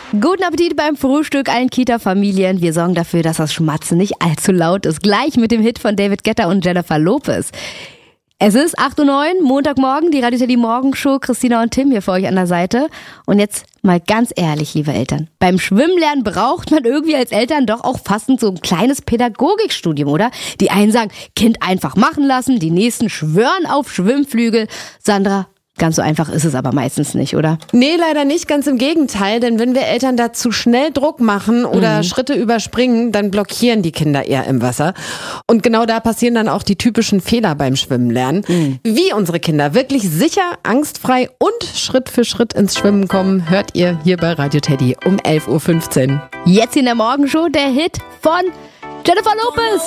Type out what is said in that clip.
Guten Appetit beim Frühstück allen Kita-Familien. Wir sorgen dafür, dass das Schmatzen nicht allzu laut ist. Gleich mit dem Hit von David Guetta und Jennifer Lopez. Es ist 8:09 Uhr, Montagmorgen, die Radio Teddy Morgenshow. Christina und Tim hier für euch an der Seite. Und jetzt mal ganz ehrlich, liebe Eltern. Beim Schwimmlernen braucht man irgendwie als Eltern doch auch fast so ein kleines Pädagogikstudium, oder? Die einen sagen, Kind einfach machen lassen, die nächsten schwören auf Schwimmflügel. Sandra, ganz so einfach ist es aber meistens nicht, oder? Nee, leider nicht, ganz im Gegenteil, denn wenn wir Eltern da zu schnell Druck machen oder Schritte überspringen, dann blockieren die Kinder eher im Wasser. Und genau da passieren dann auch die typischen Fehler beim Schwimmen lernen. Wie unsere Kinder wirklich sicher, angstfrei und Schritt für Schritt ins Schwimmen kommen, hört ihr hier bei Radio Teddy um 11:15 Uhr. Jetzt in der Morgenshow der Hit von Jennifer Lopez.